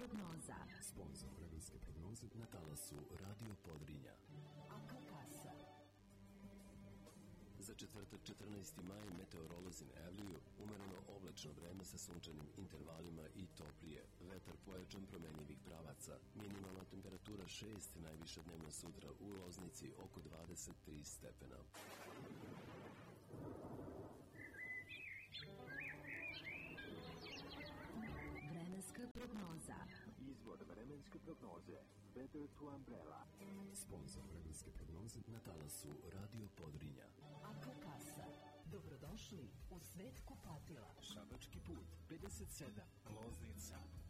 prognoza. Sponzor vremenske prognoze na talasu Radio Podrinja. AK Kasa. Za četvrtak 14. maj meteorolozi najavljuju umereno oblačno vreme sa sunčanim intervalima i toplije. Vetar pojačan promenjivih pravaca. Minimalna temperatura 6, najviša dnevna sutra u Loznici oko 23 stepena. Vremenska prognoza. Izvor vremenske prognoze Weather to Umbrella. Sponzor vremenske prognoze na talasu Radio Podrinja. AK Kasa. Dobrodošli u svet kupatila. Šabački put 57, Loznica.